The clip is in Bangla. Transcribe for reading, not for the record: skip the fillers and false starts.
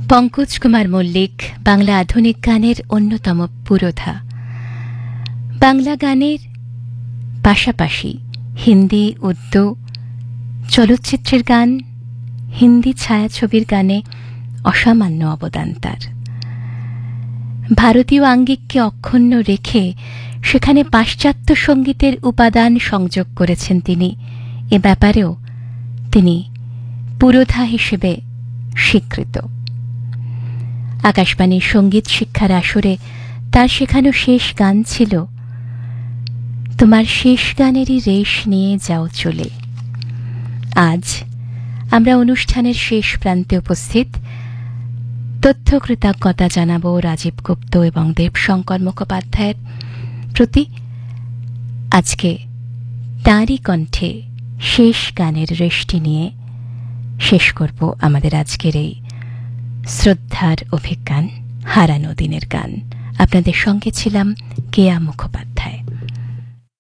পঙ্কজ কুমার মল্লিক বাংলা আধুনিক গানের অন্যতম পুরোধা। বাংলা গানের পাশাপাশি হিন্দি, উর্দু চলচ্চিত্রের গান, হিন্দি ছায়াছবির গানে অসামান্য অবদান তার। ভারতীয় আঙ্গিককে অক্ষুণ্ণ রেখে সেখানে পাশ্চাত্য সঙ্গীতের উপাদান সংযোগ করেছেন তিনি। এ ব্যাপারেও তিনি পুরোধা হিসেবে স্বীকৃত। আকাশবাণীর সঙ্গীত শিক্ষার আসরে তার শেখানো শেষ গান ছিল তোমার শেষ গানেরই রেশ নিয়ে যাও চলে। আজ আমরা অনুষ্ঠানের শেষ প্রান্তে উপস্থিত। তথ্য কৃতজ্ঞতা জানাবো রাজীব গুপ্ত এবং দেবশঙ্কর মুখোপাধ্যায়ের প্রতি। আজকে তাঁরই কণ্ঠে শেষ গানের রেশটি নিয়ে শেষ করব আমাদের আজকের এই শ্রদ্ধার অভিজ্ঞান হারানো দিনের গান। আপনাদের সঙ্গে ছিলাম কেয়া মুখোপাধ্যায়।